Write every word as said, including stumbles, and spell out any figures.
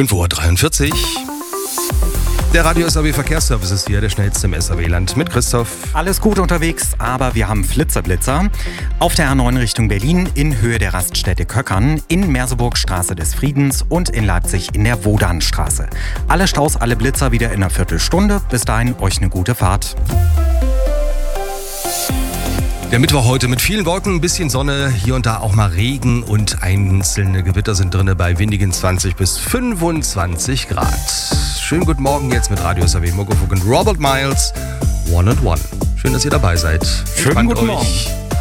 fünf Uhr dreiundvierzig. Der Radio S A W Verkehrsservice ist hier, der schnellste im S A W-Land mit Christoph. Alles gut unterwegs, aber wir haben Flitzer-Blitzer. Auf der A neun Richtung Berlin in Höhe der Raststätte Köckern, in Merseburg Straße des Friedens und in Leipzig in der Wodanstraße. Alle Staus, alle Blitzer wieder in einer Viertelstunde. Bis dahin euch eine gute Fahrt. Der Mittwoch heute mit vielen Wolken, ein bisschen Sonne, hier und da auch mal Regen und einzelne Gewitter sind drin bei windigen zwanzig bis fünfundzwanzig Grad. Schönen guten Morgen jetzt mit Radio S A W Muckefuck und Robert Miles, One and One. Schön, dass ihr dabei seid. Schönen guten Morgen.